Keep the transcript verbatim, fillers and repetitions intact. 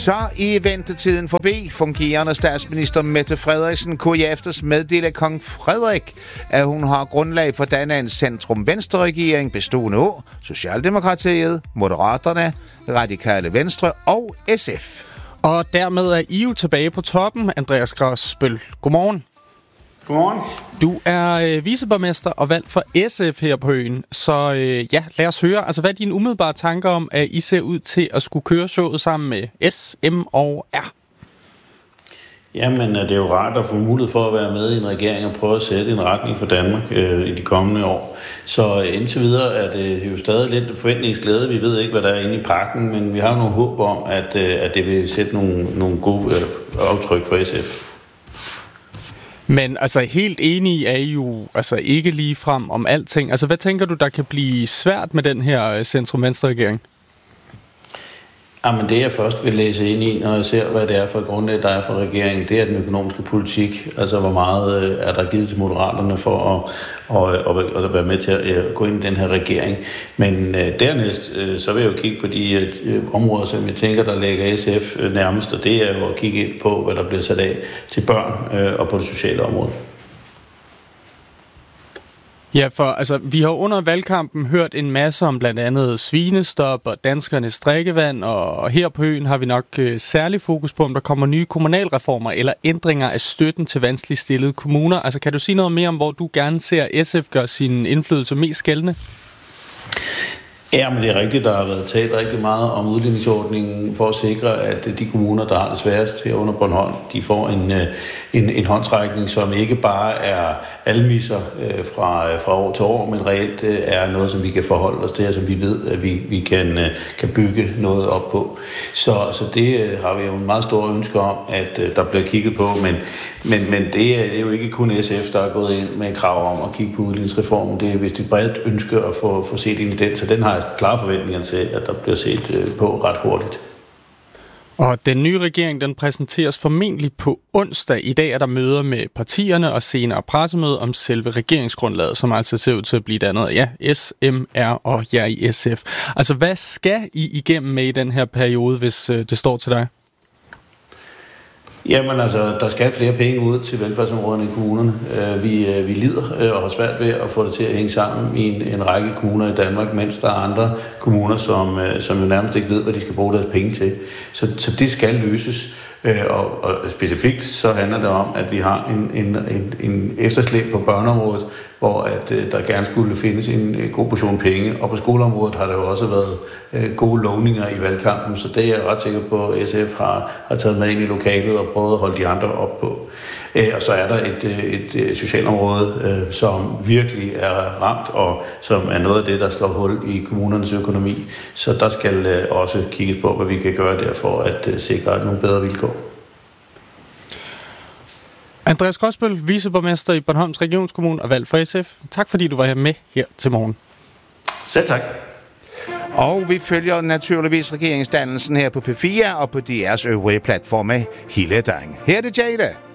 Så i ventetiden forbi, fungerende statsminister Mette Frederiksen kunne i aftes meddele kong Frederik, at hun har grundlag for danne en centrum-venstre-regering bestående af Socialdemokratiet, Moderaterne, Radikale Venstre og S F. Og dermed er I jo tilbage på toppen, Andreas Grosbøll. Godmorgen. Godmorgen. Du er øh, viceborgmester og valgt for S F her på øen, så øh, ja, lad os høre. Altså, hvad er dine umiddelbare tanker om, at I ser ud til at skulle køre showet sammen med S, M og R? Jamen, det er jo rart at få mulighed for at være med i en regering og prøve at sætte en retning for Danmark øh, i de kommende år. Så indtil videre er det jo stadig lidt forventningsglæde. Vi ved ikke, hvad der er inde i pakken, men vi har nogle håb om, at, øh, at det vil sætte nogle, nogle gode øh, aftryk for S F. Men altså helt enige er I jo altså ikke lige frem om alting. Altså hvad tænker du, der kan blive svært med den her centrum-venstre-regering? Jamen det jeg først vil læse ind i, når jeg ser, hvad det er for et grundlag, der er for regeringen, det er den økonomiske politik. Altså hvor meget er der givet til Moderaterne for at, at, at, at være med til at gå ind i den her regering. Men dernæst, så vil jeg jo kigge på de områder, som jeg tænker, der lægger S F nærmest, og det er jo at kigge ind på, hvad der bliver sat af til børn og på det sociale område. Ja, for altså, vi har under valgkampen hørt en masse om blandt andet svinestop og danskernes drikkevand, og her på øen har vi nok øh, særlig fokus på, om der kommer nye kommunalreformer eller ændringer af støtten til vanskeligt stillede kommuner. Altså, kan du sige noget mere om, hvor du gerne ser S F gøre sin indflydelse mest gældende? Ja, men det er rigtigt, der har været talt rigtig meget om udligningsordningen for at sikre, at de kommuner, der har det sværest her under Bornholm, de får en, en, en håndtrækning, som ikke bare er almisser øh, fra, fra år til år, men reelt øh, er noget, som vi kan forholde os til, og som vi ved, at vi, vi kan, øh, kan bygge noget op på. Så, så det øh, har vi jo en meget stor ønske om, at øh, der bliver kigget på, men, men, men det er jo ikke kun S F, der er gået ind med krav om at kigge på udligningsreformen. Det er vist et bredt ønske at få, få set ind i den, så den har klare forventninger til, at der bliver set på ret hurtigt. Og den nye regering, den præsenteres formentlig på onsdag. I dag er der møder med partierne og senere pressemøde om selve regeringsgrundlaget, som altså ser ud til at blive dannet af ja, S, M, R og jer i S F. Altså, hvad skal I igennem med i den her periode, hvis øh, det står til dig? Jamen altså, der skal flere penge ud til velfærdsområderne i kommunerne. Vi, vi lider og har svært ved at få det til at hænge sammen i en, en række kommuner i Danmark, mens der er andre kommuner, som, som jo nærmest ikke ved, hvad de skal bruge deres penge til. Så, så det skal løses. Og, og specifikt så handler det om, at vi har en, en, en, en efterslæb på børneområdet, hvor at, der gerne skulle findes en god portion penge. Og på skoleområdet har der jo også været øh, gode lovninger i valgkampen, så det er jeg ret sikker på, at S F har, har taget med ind i lokalet og prøvet at holde de andre op på. Øh, og så er der et, et, et socialområde, øh, som virkelig er ramt, og som er noget af det, der slår hul i kommunernes økonomi. Så der skal øh, også kigges på, hvad vi kan gøre der for at øh, sikre nogle bedre vilkår. Andreas Grosbøll, viceborgmester i Bornholms Regionskommune og valgt for S F. Tak fordi du var her med her til morgen. Selv tak. Og vi følger naturligvis regeringsdannelsen her på P fire og på D R's øvrige platforme hele dagen. Her er det Jada.